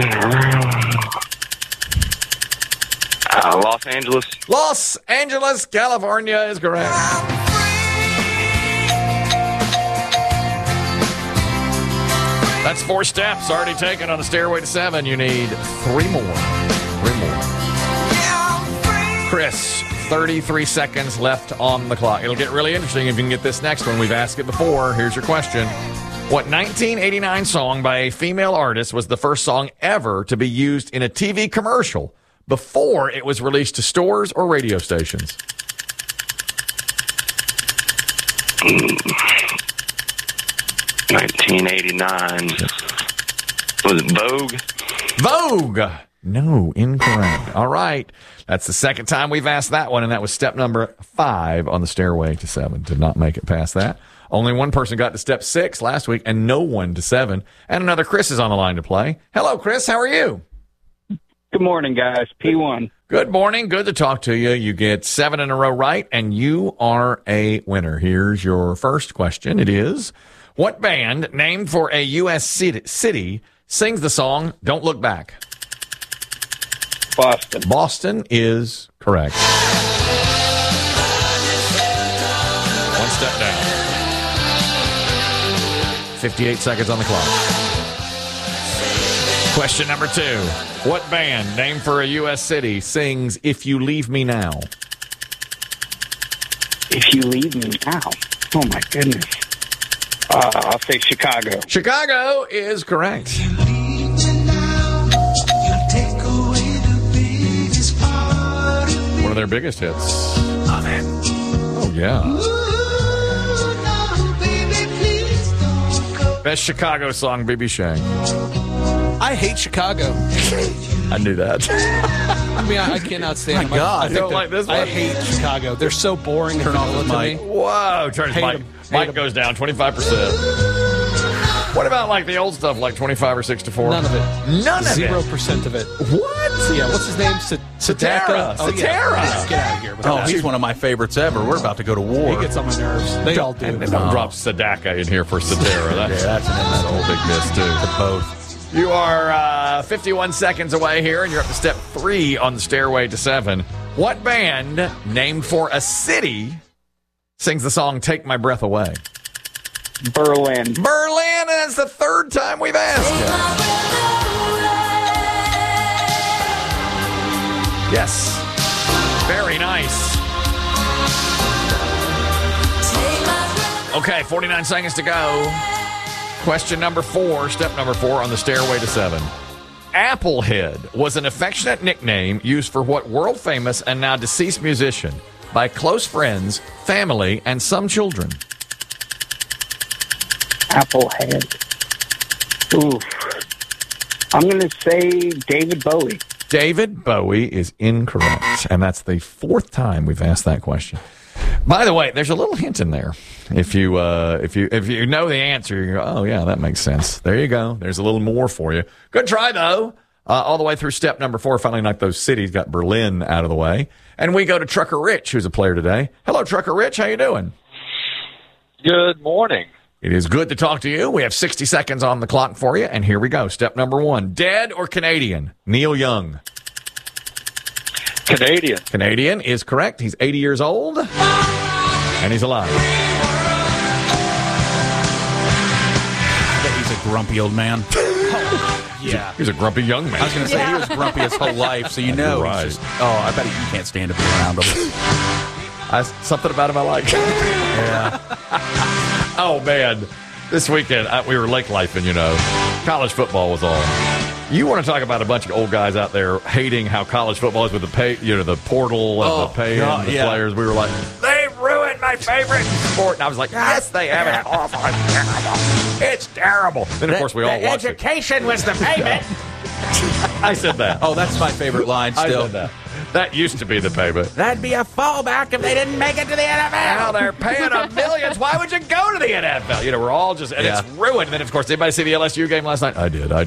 Los Angeles. Los Angeles, California is correct. That's 4 steps already taken on the stairway to 7. You need 3 more. 3 more. Chris, 33 seconds left on the clock. It'll get really interesting if you can get this next one. We've asked it before. Here's your question. What 1989 song by a female artist was the first song ever to be used in a TV commercial before it was released to stores or radio stations? 1989. Was it Vogue? Vogue. No, incorrect. All right. That's the second time we've asked that one, and that was step number 5 on the stairway to 7. Did not make it past that. Only one person got to step 6 last week, and no one to 7. And another Chris is on the line to play. Hello, Chris. How are you? Good morning, guys. P1. Good morning. Good to talk to you. You get 7 in a row right, and you are a winner. Here's your first question. It is, what band named for a U.S. city sings the song Don't Look Back? Boston. Boston is correct. One step down. 58 seconds on the clock. Question number 2. What band named for a U.S. city sings If You Leave Me Now? If You Leave Me Now. Oh, my goodness. I'll say Chicago. Chicago is correct. One of their biggest hits. Amen. Oh, yeah. Best Chicago song, B.B. Shang. I hate Chicago. I knew that. I mean, I cannot stand them. God. You don't like this one? I hate Chicago. They're so boring. Turn off the mic. Whoa. Turn his mic. Mic goes down 25%. What about like the old stuff, like 25 or 6 to 4? None of it. None of 0% of it. What? Yeah, what's his name? Satara. Oh, yeah. Get out of here. Oh, he's one of my favorites ever. We're about to go to war. He gets on my nerves. They all do. And don't drop Sadaka in here for Satara. That's a whole big miss, too. To both. You are 51 seconds away here, and you're up to step 3 on the stairway to 7. What band named for a city sings the song Take My Breath Away? Berlin. Berlin, and it's the 3rd time we've asked it. Yes. Very nice. Okay, 49 seconds to go. Question number 4, step number 4 on the stairway to 7. Applehead was an affectionate nickname used for what world-famous and now deceased musician by close friends, family, and some children? Applehead. Oof. I'm going to say David Bowie. David Bowie is incorrect, and that's the 4th time we've asked that question. By the way, there's a little hint in there. If you know the answer, you go, oh yeah, that makes sense. There you go. There's a little more for you. Good try though. All the way through step number 4. Finally, knocked those cities. Got Berlin out of the way, and we go to Trucker Rich, who's a player today. Hello, Trucker Rich. How you doing? Good morning. It is good to talk to you. We have 60 seconds on the clock for you, and here we go. Step number 1. Dead or Canadian? Neil Young. Canadian. Canadian is correct. He's 80 years old, and he's alive. I bet he's a grumpy old man. Yeah. He's a grumpy young man. I was going to say, he was grumpy his whole life, so you know. You're right. He's just, I bet you can't stand to be around him. Something about him I like. Yeah. Oh, man. This weekend, we were lake lifing, College football was on. You want to talk about a bunch of old guys out there hating how college football is with the pay, the portal and the pay and the players. We were like, they ruined my favorite sport. And I was like, yes, they have. It's awful. It's terrible. Then, of course, we all watched education was the payment. I said that. Oh, that's my favorite line still. I said that. That used to be the payment. That'd be a fallback if they didn't make it to the NFL. Now they're paying them millions. Why would you go to the NFL? We're all just, and it's ruined. And then, of course, anybody see the LSU game last night? I did. Yep,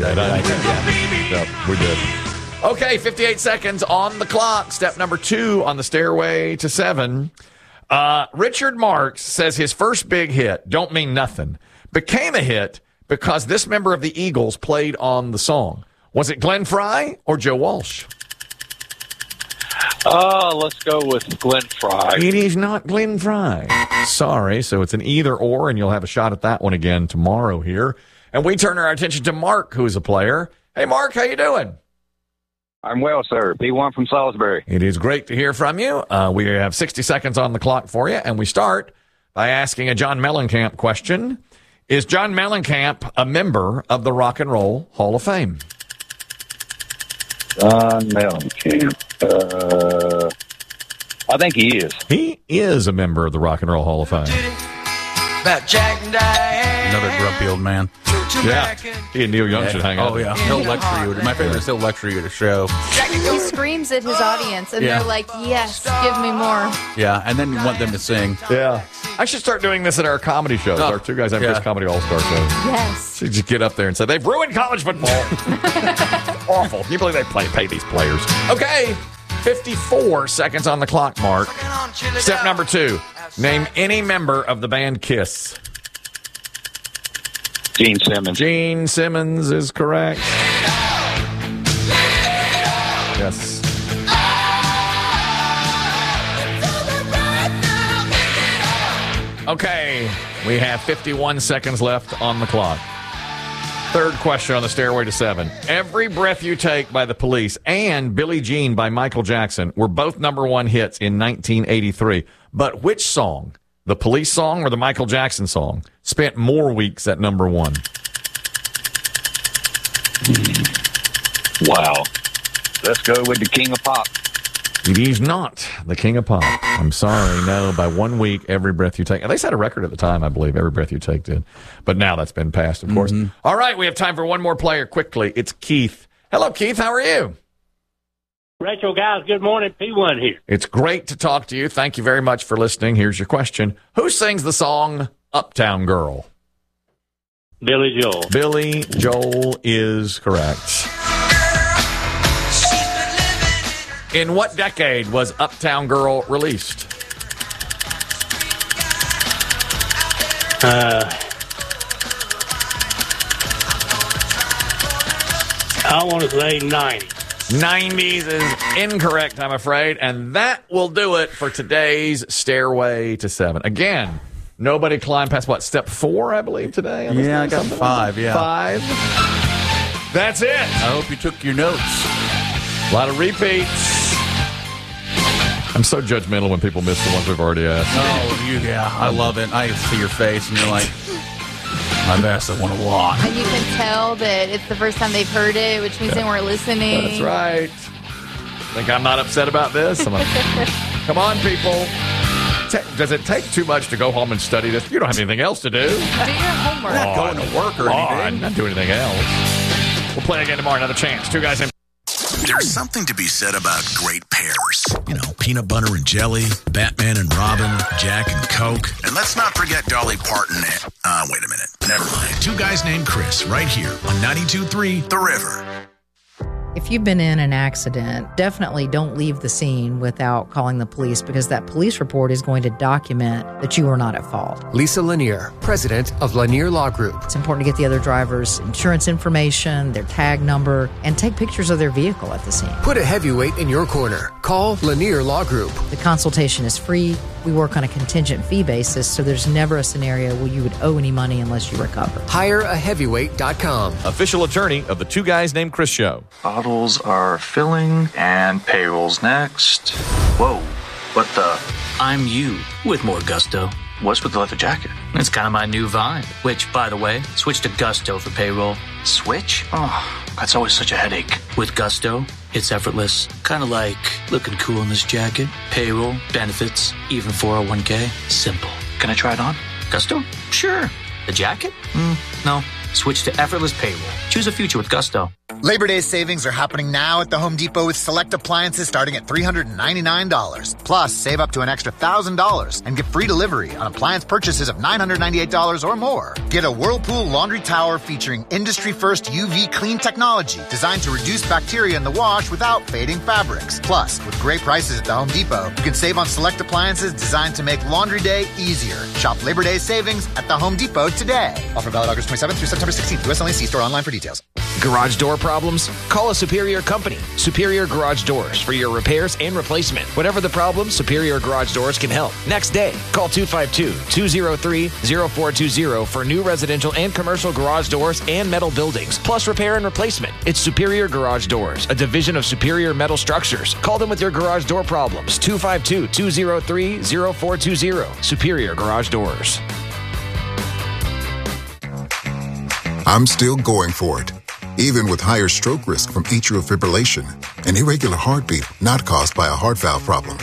we did. Okay, 58 seconds on the clock. Step number 2 on the stairway to 7. Richard Marx says his first big hit, Don't Mean Nothing, became a hit because this member of the Eagles played on the song. Was it Glenn Fry or Joe Walsh? Let's go with Glenn Fry. It is not Glenn Fry. Sorry. So it's an either or, and you'll have a shot at that one again tomorrow here. And we turn our attention to Mark, who is a player. Hey, Mark, how you doing? I'm well, sir. P1 from Salisbury. It is great to hear from you. We have 60 seconds on the clock for you, and we start by asking a John Mellencamp question. Is John Mellencamp a member of the Rock and Roll Hall of Fame? John Mellencamp. I think he is. He is a member of the Rock and Roll Hall of Fame. Another grumpy old man. Yeah, he and Neil Young should hang out. Oh, yeah. He'll lecture you. My favorite is he'll lecture you at a show. He screams at his audience, and Yeah. they're like, yes, give me more. Yeah, and then you want them to sing. Yeah. I should start doing this at our comedy shows, our Two Guys Named Chris Comedy All-Star shows. Yes. So just get up there and say, they've ruined college football. Awful. Can you believe they pay these players? Okay, 54 seconds on the clock, Mark. Step number 2. Name any member of the band Kiss. Gene Simmons. Gene Simmons is correct. Yes. Okay, we have 51 seconds left on the clock. Third question on the Stairway to 7. Every Breath You Take by The Police and Billie Jean by Michael Jackson were both number 1 hits in 1983. But which song, the Police song or the Michael Jackson song, spent more weeks at number 1? Wow. Let's go with the King of Pop. It is not the King of Pop. I'm sorry, no. By 1 week, Every Breath You Take. And they set a record at the time, I believe. Every Breath You Take did. But now that's been passed, of course. All right, we have time for one more player quickly. It's Keith. Hello, Keith. How are you? Rachel, guys, good morning. P1 here. It's great to talk to you. Thank you very much for listening. Here's your question. Who sings the song Uptown Girl? Billy Joel. Billy Joel is correct. In what decade was Uptown Girl released? I want to say 90. 90s is incorrect, I'm afraid. And that will do it for today's Stairway to 7. Again, nobody climbed past, what, step 4, I believe, today? Yeah, I got 5, yeah. 5. That's it. I hope you took your notes. A lot of repeats. I'm so judgmental when people miss the ones we've already asked. Oh, yeah. I love it. I see your face, and you're like, I've asked that one a lot. And you can tell that it's the first time they've heard it, which means they weren't listening. That's right. Think I'm not upset about this? Come on, people. Does it take too much to go home and study this? You don't have anything else to do. Do your homework. Not going to work or anything. Not doing anything else. We'll play again tomorrow. Another chance. Two Guys Named. There's something to be said about great pairs. You know, peanut butter and jelly, Batman and Robin, Jack and Coke. And let's not forget Dolly Parton and... wait a minute. Never mind. Two Guys Named Chris, right here on 92.3 The River. If you've been in an accident, definitely don't leave the scene without calling the police, because that police report is going to document that you were not at fault. Lisa Lanier, president of Lanier Law Group. It's important to get the other driver's insurance information, their tag number, and take pictures of their vehicle at the scene. Put a heavyweight in your corner. Call Lanier Law Group. The consultation is free. We work on a contingent fee basis, so there's never a scenario where you would owe any money unless you recover. HireAHeavyweight.com. Official attorney of the Two Guys Named Chris show. Bottles are filling and payrolls next. Whoa, what the? I'm you with more gusto. What's with the leather jacket? It's kind of my new vibe. Which, by the way, switch to Gusto for payroll. Switch? Oh, that's always such a headache. With Gusto, it's effortless. Kind of like looking cool in this jacket. Payroll, benefits, even 401k. Simple. Can I try it on? Gusto? Sure. The jacket? No. Switch to effortless payroll. Choose a future with Gusto. Labor Day savings are happening now at the Home Depot with select appliances starting at $399. Plus, save up to an extra $1,000 and get free delivery on appliance purchases of $998 or more. Get a Whirlpool laundry tower featuring industry-first UV clean technology designed to reduce bacteria in the wash without fading fabrics. Plus, with great prices at the Home Depot, you can save on select appliances designed to make laundry day easier. Shop Labor Day savings at the Home Depot today. Offer valid August 27th through September 16th. U.S. only. See store online for details. Garage door problems? Call a Superior company, Superior Garage Doors, for your repairs and replacement. Whatever the problem, Superior Garage Doors can help. Next day, call 252-203-0420 for new residential and commercial garage doors and metal buildings, plus repair and replacement. It's Superior Garage Doors, a division of Superior Metal Structures. Call them with your garage door problems. 252-203-0420. Superior Garage Doors. I'm still going for it, even with higher stroke risk from atrial fibrillation, an irregular heartbeat not caused by a heart valve problem.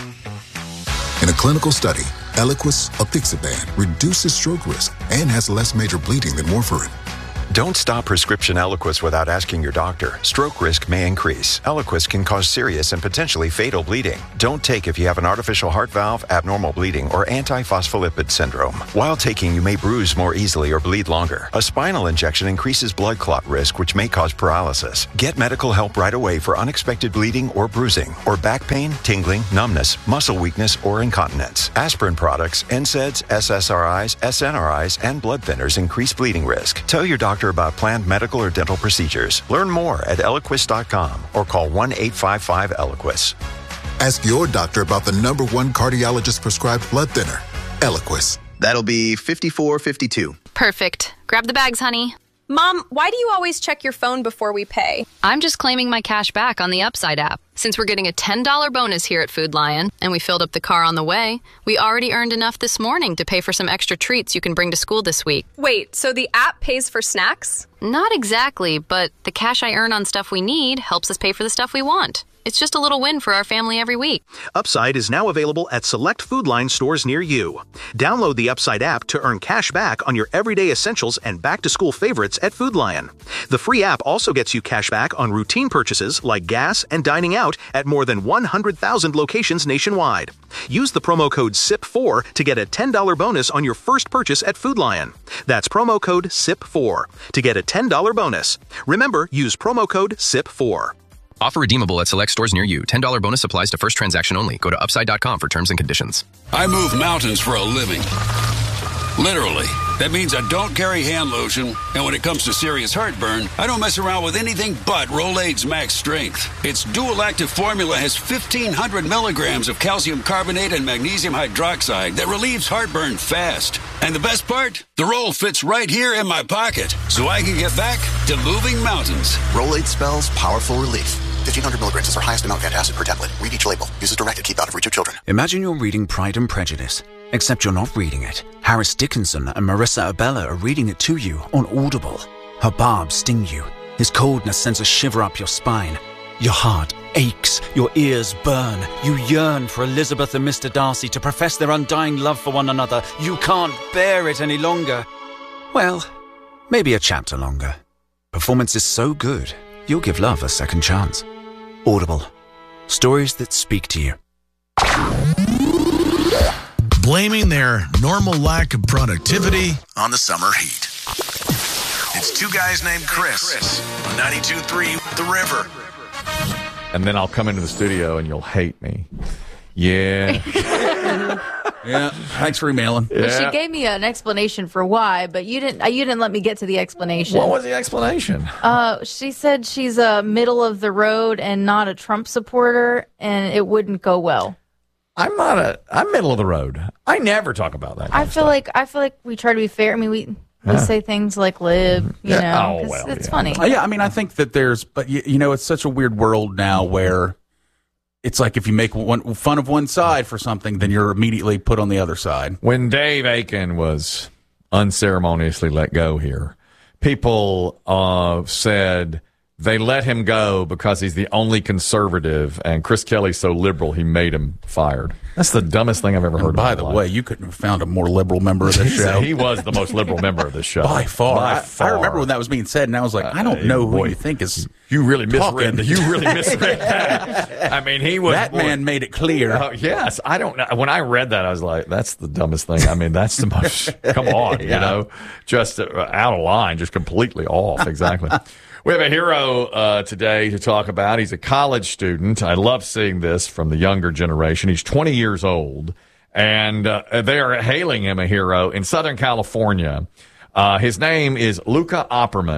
In a clinical study, Eliquis apixaban reduces stroke risk and has less major bleeding than warfarin. Don't stop prescription Eliquis without asking your doctor. Stroke risk may increase. Eliquis can cause serious and potentially fatal bleeding. Don't take if you have an artificial heart valve, abnormal bleeding, or antiphospholipid syndrome. While taking, you may bruise more easily or bleed longer. A spinal injection increases blood clot risk, which may cause paralysis. Get medical help right away for unexpected bleeding or bruising, or back pain, tingling, numbness, muscle weakness, or incontinence. Aspirin products, NSAIDs, SSRIs, SNRIs, and blood thinners increase bleeding risk. Tell your doctor about planned medical or dental procedures. Learn more at Eliquis.com or call 1-855-ELIQUIS. Ask your doctor about the #1 cardiologist prescribed blood thinner, Eliquis. That'll be $54.52. Perfect. Grab the bags, honey. Mom, why do you always check your phone before we pay? I'm just claiming my cash back on the Upside app. Since we're getting a $10 bonus here at Food Lion, and we filled up the car on the way, we already earned enough this morning to pay for some extra treats you can bring to school this week. Wait, so the app pays for snacks? Not exactly, but the cash I earn on stuff we need helps us pay for the stuff we want. It's just a little win for our family every week. Upside is now available at select Food Line stores near you. Download the Upside app to earn cash back on your everyday essentials and back-to-school favorites at Food Lion. The free app also gets you cash back on routine purchases like gas and dining out at more than 100,000 locations nationwide. Use the promo code SIP4 to get a $10 bonus on your first purchase at Food Lion. That's promo code SIP4 to get a $10 bonus. Remember, use promo code SIP4. Offer redeemable at select stores near you. $10 bonus applies to first transaction only. Go to Upside.com for terms and conditions. I move mountains for a living. Literally. That means I don't carry hand lotion, and when it comes to serious heartburn, I don't mess around with anything but Rolaids Max Strength. Its dual-active formula has 1,500 milligrams of calcium carbonate and magnesium hydroxide that relieves heartburn fast. And the best part? The roll fits right here in my pocket, so I can get back to moving mountains. Rolaids spells powerful relief. 1,500 milligrams is our highest amount of antacid per tablet. Read each label. Use as directed. Keep out of reach of children. Imagine you're reading Pride and Prejudice, except you're not reading it. Harris Dickinson and Marissa Abella are reading it to you on Audible. Her barbs sting you. His coldness sends a shiver up your spine. Your heart aches. Your ears burn. You yearn for Elizabeth and Mr. Darcy to profess their undying love for one another. You can't bear it any longer. Well, maybe a chapter longer. Performance is so good, you'll give love a second chance. Audible. Stories that speak to you. Blaming their normal lack of productivity on the summer heat. It's two guys named Chris on 92.3 The River. And then I'll come into the studio and you'll hate me. Yeah. Yeah. Thanks for emailing. Well, she gave me an explanation for why, but you didn't let me get to the explanation. What was the explanation? She said she's a middle of the road and not a Trump supporter, and it wouldn't go well. I'm middle of the road. I never talk about that. I feel like we try to be fair. I mean, we say things like lib, you know, 'cause it's funny. Yeah, I mean, I think that but you know, it's such a weird world now where it's like if you make fun of one side for something, then you're immediately put on the other side. When Dave Aiken was unceremoniously let go here, people said they let him go because he's the only conservative, and Chris Kelly's so liberal he made him fired. That's the dumbest thing I've ever heard. By the way, you couldn't have found a more liberal member of this show. He was the most liberal member of this show. By far. I remember when that was being said, and I was like, I don't know who you think is You really misread talking. that. I mean, he was... That man made it clear. Yes. I don't know. When I read that, I was like, that's the dumbest thing. I mean, that's the most... Come on, you know? Just out of line, just completely off. Exactly. We have a hero today to talk about. He's a college student. I love seeing this from the younger generation. He's 20 years old, and they are hailing him a hero in Southern California. His name is Luca Opperman.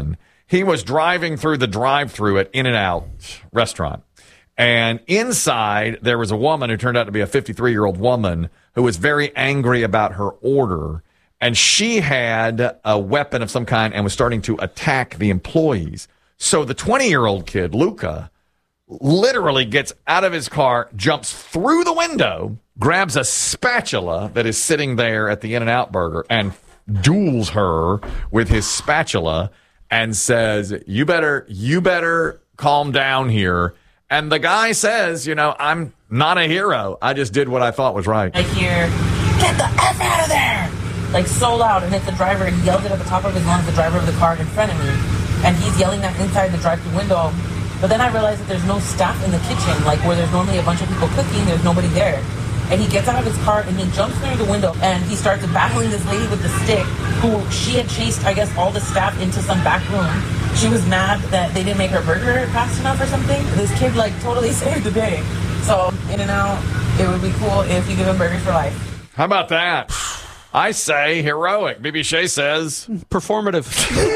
He was driving through the drive-thru at In-N-Out restaurant. And inside, there was a woman who turned out to be a 53-year-old woman who was very angry about her order. And she had a weapon of some kind and was starting to attack the employees. So the 20-year-old kid, Luca, literally gets out of his car, jumps through the window, grabs a spatula that is sitting there at the In-N-Out Burger, and duels her with his spatula and says, you better calm down here. And the guy says, I'm not a hero. I just did what I thought was right. I hear, get the F out of there! Like, so loud, and it's the driver, and he yelled it at the top of his lungs, the driver of the car in front of me. And he's yelling that inside the drive-thru window. But then I realized that there's no staff in the kitchen, like where there's normally a bunch of people cooking, there's nobody there. And he gets out of his car and he jumps through the window and he starts battling this lady with the stick who she had chased, I guess, all the staff into some back room. She was mad that they didn't make her burger fast enough or something. This kid, totally saved the day. So, In-N-Out, it would be cool if you give him burgers for life. How about that? I say heroic. BB Shea says performative.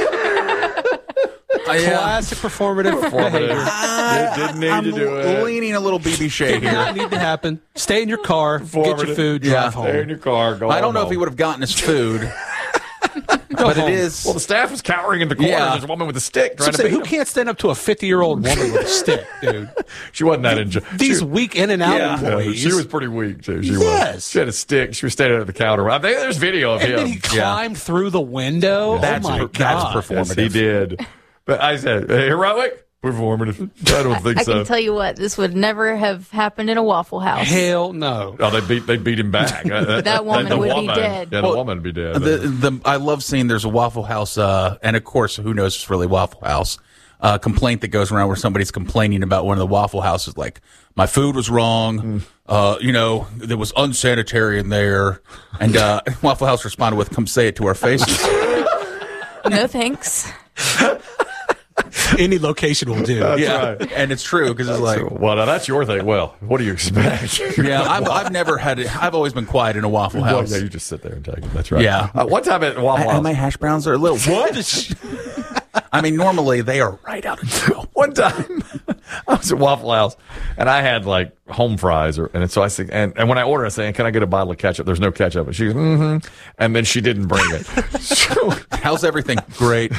Classic performative behavior. You didn't need to do it. Leaning a little BB Shea Did here. not need to happen. Stay in your car, get your food, drive home. Stay in your car, go I don't know home. if he would have gotten his food. But home. it is. Well, the staff was cowering in the corner. Yeah. There's a woman with a stick trying to Say, beat who him. can't stand up to a 50-year-old woman with a stick, dude? She wasn't that enjoy. These weak In-N-Out employees. She was pretty weak, too. She Yes. was. She had a stick. She was standing at the counter. I think there's video of And him. then he climbed through the window. That's oh my that's God. performative. Yes, he did. But I said, heroic? Performative. I don't think I so. can tell you what, this would never have happened in a Waffle House. Hell no. Oh, they beat him back. That woman would be dead. Yeah, the woman would be dead. I love seeing there's a Waffle House, and of course, who knows it's really Waffle House, complaint that goes around where somebody's complaining about one of the Waffle Houses, like, my food was wrong, there was unsanitary in there, and Waffle House responded with, come say it to our faces. No thanks. Any location will do. Right. And it's true, because it's like... Well, now that's your thing. Well, what do you expect? Yeah, I've never had it. I've always been quiet in a Waffle Well, House. yeah, you just sit there and take it. That's right. Yeah. One time at Waffle House. My hash browns are a little... What? I mean, normally they are right out of jail. One time, I was at Waffle House, and I had, home fries. And so I said, and when I ordered, I said, can I get a bottle of ketchup? There's no ketchup. And she goes, mm-hmm. And then she didn't bring it. So, how's everything? Great.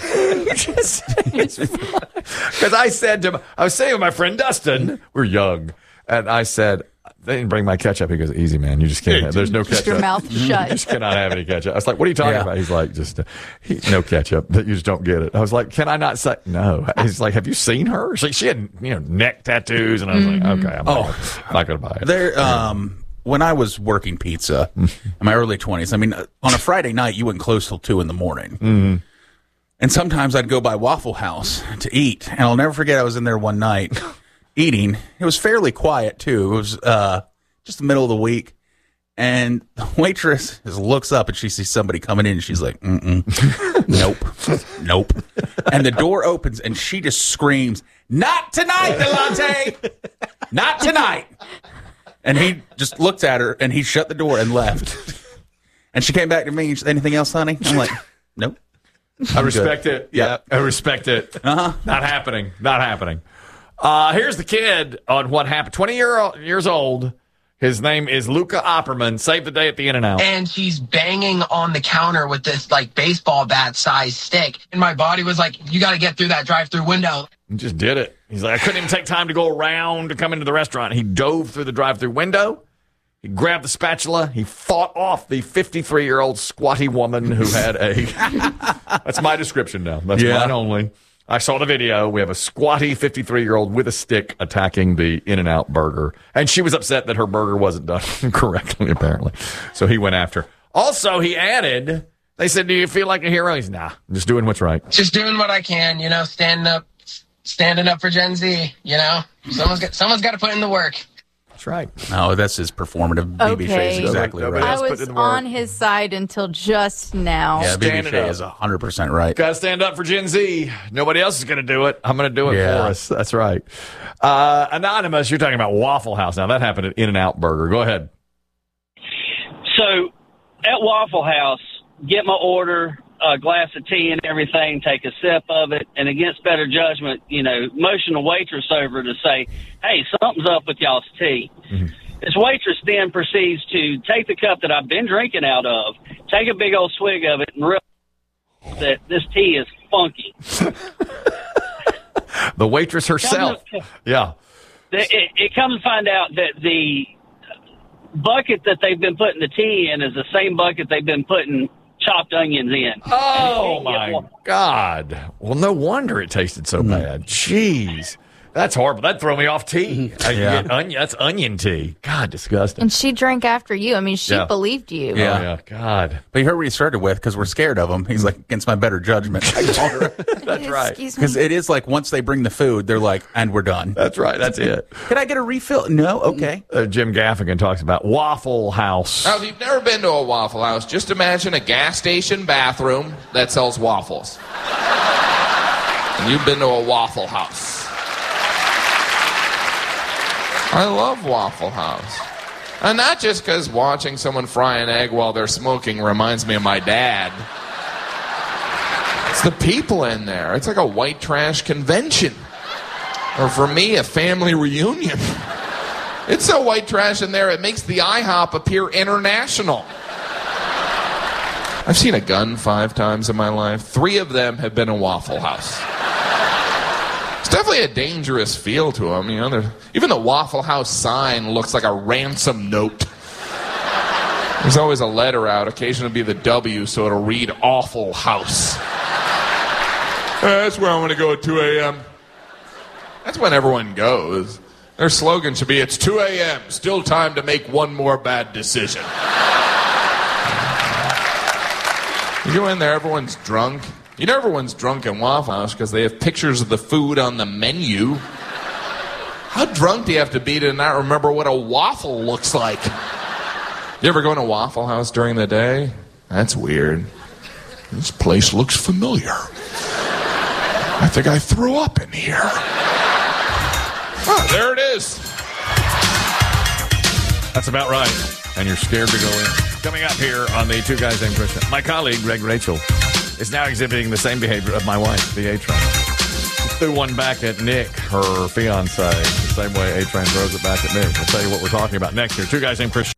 Because I said to him, I was saying with my friend Dustin, we're young, and I said, they didn't bring my ketchup. He goes, easy, man. You just can't have, there's no ketchup. Keep your mouth shut. You just cannot have any ketchup. I was like, what are you talking about? He's like, no ketchup. That you just don't get it. I was like, can I not say? No. He's like, have you seen her? She had, neck tattoos. And I was like, okay, I'm not going to buy it. There, when I was working pizza in my early 20s, I mean, on a Friday night, you wouldn't close till 2 in the morning. Mm-hmm. And sometimes I'd go by Waffle House to eat. And I'll never forget, I was in there one night eating. It was fairly quiet, too. It was just the middle of the week. And the waitress just looks up and she sees somebody coming in and she's like, nope. And the door opens and she just screams, not tonight, Delante! Not tonight! And he just looked at her and he shut the door and left. And she came back to me and she said, anything else, honey? I'm like, nope. I respect it. Yeah. I respect it. Not happening. Not happening. Here's the kid on what happened. 20 years old. His name is Luca Opperman. Saved the day at the In-N-Out. And she's banging on the counter with this baseball bat size stick. And my body was like, you got to get through that drive-through window. He just did it. He's like, I couldn't even take time to go around to come into the restaurant. He dove through the drive-through window. He grabbed the spatula. He fought off the 53-year-old squatty woman who had a... That's my description now. That's mine only. I saw the video. We have a squatty 53-year-old with a stick attacking the In-N-Out burger. And she was upset that her burger wasn't done correctly, apparently. So he went after. Also, he added, they said, do you feel like a hero? He's, nah, I'm just doing what's right. Just doing what I can, standing up for Gen Z, Someone's got to put in the work. That's right. No, that's his performative. BB Shea is exactly right. I was on his side until just now. Yeah, BB Shea is 100% right. Got to stand up for Gen Z. Nobody else is going to do it. I'm going to do it for us. That's right. Anonymous, you're talking about Waffle House. Now, that happened at In-N-Out Burger. Go ahead. So, at Waffle House, get my order, a glass of tea and everything, take a sip of it, and against better judgment, motion the waitress over to say, hey, something's up with y'all's tea. Mm-hmm. This waitress then proceeds to take the cup that I've been drinking out of, take a big old swig of it, and realize that this tea is funky. The waitress herself. Yeah. It comes to find out that the bucket that they've been putting the tea in is the same bucket they've been putting chopped onions in. Oh, my God. Well, no wonder it tasted so bad. Jeez. That's horrible. That'd throw me off tea. That's onion tea. God, disgusting. And she drank after you. I mean, she believed you. Yeah. God. But you heard what he started with, because we're scared of him. He's like, against my better judgment. That's right. Because it is like, once they bring the food, they're like, and we're done. That's right. That's it. Can I get a refill? No? Okay. Jim Gaffigan talks about Waffle House. Now, if you've never been to a Waffle House, just imagine a gas station bathroom that sells waffles. And you've been to a Waffle House. I love Waffle House. And not just because watching someone fry an egg while they're smoking reminds me of my dad. It's the people in there. It's like a white trash convention. Or for me, a family reunion. It's so white trash in there, it makes the IHOP appear international. I've seen a gun 5 times in my life. 3 of them have been a Waffle House. It's definitely a dangerous feel to them. Even the Waffle House sign looks like a ransom note. There's always a letter out. Occasionally it'll be the W, so it'll read Awful House. That's where I'm going to go at 2 a.m. That's when everyone goes. Their slogan should be, it's 2 a.m., still time to make one more bad decision. You go in there, everyone's drunk. You know everyone's drunk in Waffle House because they have pictures of the food on the menu. How drunk do you have to be to not remember what a waffle looks like? You ever go in a Waffle House during the day? That's weird. This place looks familiar. I think I threw up in here. Oh, there it is. That's about right. And you're scared to go in. Coming up here on the Two Guys Named Christian, my colleague, Greg Rachel, is now exhibiting the same behavior of my wife, the A-Train. Threw one back at Nick, her fiance, the same way A-Train throws it back at me. I'll tell you what we're talking about next here. Two Guys Named Christian.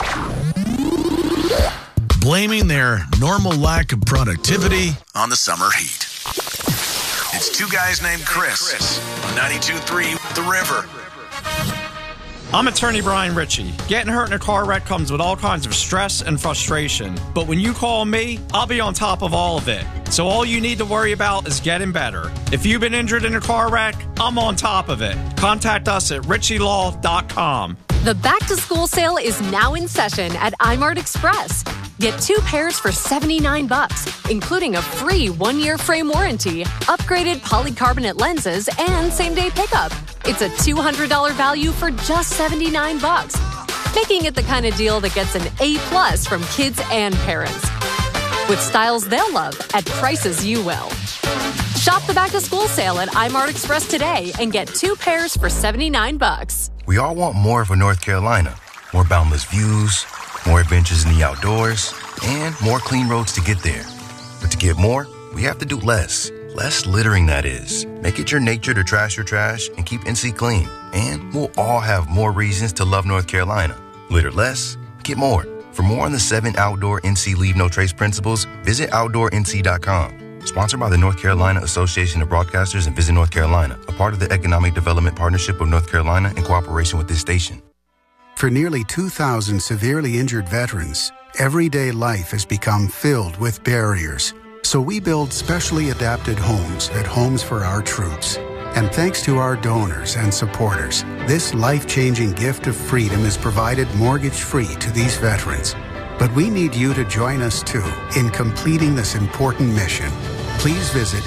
Blaming their normal lack of productivity on the summer heat. It's Two Guys Named Chris on 92.3 The River. I'm attorney Brian Ritchie. Getting hurt in a car wreck comes with all kinds of stress and frustration. But when you call me, I'll be on top of all of it. So all you need to worry about is getting better. If you've been injured in a car wreck, I'm on top of it. Contact us at ritchielaw.com. The back-to-school sale is now in session at iMart Express. Get 2 pairs for $79, including a free 1-year frame warranty, upgraded polycarbonate lenses, and same-day pickup. It's a $200 value for just $79, making it the kind of deal that gets an A+ from kids and parents. With styles they'll love at prices you will. Shop the back-to-school sale at iMart Express today and get 2 pairs for $79. We all want more for North Carolina. More boundless views, more adventures in the outdoors, and more clean roads to get there. But to get more, we have to do less. Less littering, that is. Make it your nature to trash your trash and keep NC clean. And we'll all have more reasons to love North Carolina. Litter less, get more. For more on the 7 outdoor NC Leave No Trace principles, visit OutdoorNC.com. Sponsored by the North Carolina Association of Broadcasters and Visit North Carolina, a part of the Economic Development Partnership of North Carolina in cooperation with this station. For nearly 2,000 severely injured veterans, everyday life has become filled with barriers. So we build specially adapted homes at Homes for Our Troops. And thanks to our donors and supporters, this life-changing gift of freedom is provided mortgage-free to these veterans. But we need you to join us, too, in completing this important mission. Please visit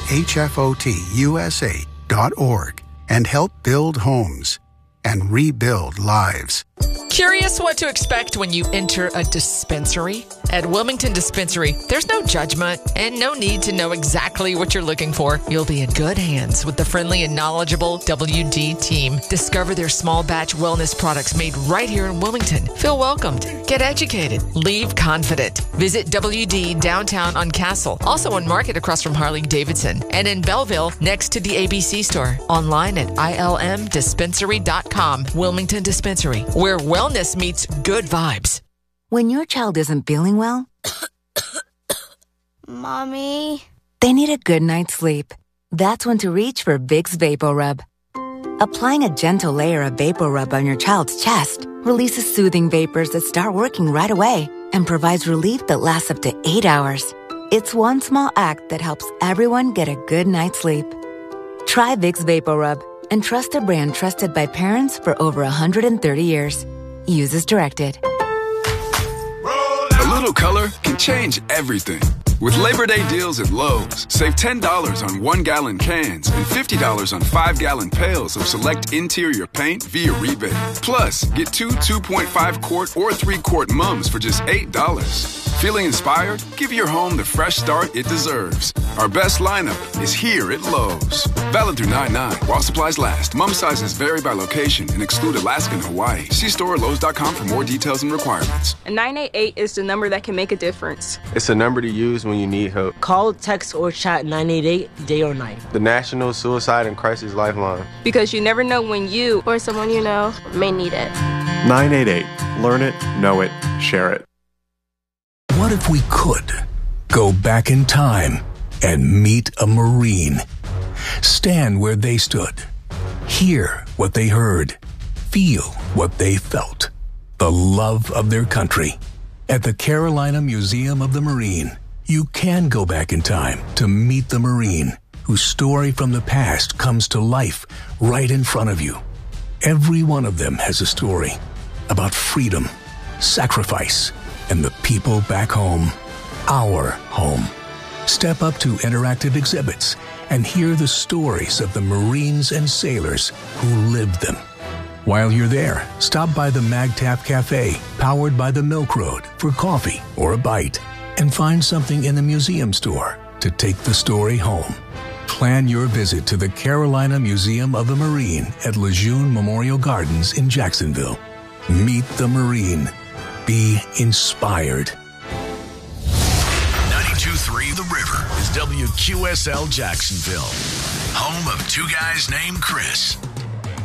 hfotusa.org and help build homes and rebuild lives. Curious what to expect when you enter a dispensary? At Wilmington Dispensary, there's no judgment and no need to know exactly what you're looking for. You'll be in good hands with the friendly and knowledgeable WD team. Discover their small batch wellness products made right here in Wilmington. Feel welcomed. Get educated. Leave confident. Visit WD downtown on Castle, also on Market across from Harley-Davidson, and in Belleville next to the ABC store. Online at ilmdispensary.com. Wilmington Dispensary, where wellness meets good vibes. When your child isn't feeling well, Mommy, they need a good night's sleep. That's when to reach for Vicks VapoRub. Applying a gentle layer of VapoRub on your child's chest releases soothing vapors that start working right away and provides relief that lasts up to 8 hours. It's one small act that helps everyone get a good night's sleep. Try Vicks VapoRub and trust a brand trusted by parents for over 130 years. Use as directed. A little color can change everything. With Labor Day deals at Lowe's, save $10 on 1-gallon cans and $50 on 5-gallon pails of select interior paint via rebate. Plus, get 2 2.5-quart or 3-quart mums for just $8. Feeling inspired? Give your home the fresh start it deserves. Our best lineup is here at Lowe's. Valid through 9/9 while supplies last. Mum sizes vary by location and exclude Alaska and Hawaii. See store at Lowe's.com for more details and requirements. A 988 is the number that can make a difference. It's a number to use when you need help. Call, text, or chat 988 day or night. The National Suicide and Crisis Lifeline. Because you never know when you or someone you know may need it. 988. Learn it, know it, share it. What if we could go back in time and meet a Marine? Stand where they stood. Hear what they heard. Feel what they felt. The love of their country. At the Carolina Museum of the Marine, you can go back in time to meet the Marine whose story from the past comes to life right in front of you. Every one of them has a story about freedom, sacrifice, and the people back home, our home. Step up to interactive exhibits and hear the stories of the Marines and sailors who lived them. While you're there, stop by the MagTap Cafe, powered by the Milk Road, for coffee or a bite, and find something in the museum store to take the story home. Plan your visit to the Carolina Museum of the Marine at Lejeune Memorial Gardens in Jacksonville. Meet the Marine. Be inspired. 92.3 The River is WQSL Jacksonville, home of Two Guys Named Chris.